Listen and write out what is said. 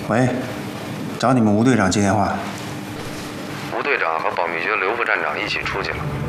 喂，找你们吴队长接电话。 吴队长和保密局刘副站长一起出去了。